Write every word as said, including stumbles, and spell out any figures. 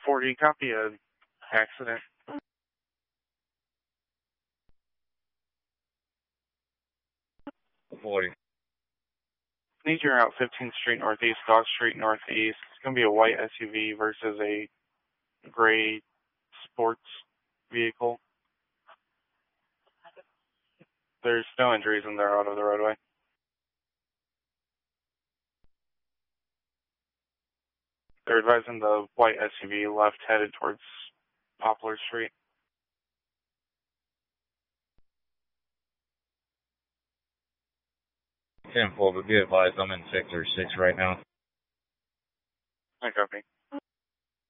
forty, copy a accident. forty. Need your route fifteenth Street Northeast, Dodge Street Northeast. It's going to be a white S U V versus a gray sports vehicle. There's no injuries and they're out of the roadway. They're advising the white S U V left headed towards Poplar Street. ten four, but be advised, I'm in sector six right now. I copy.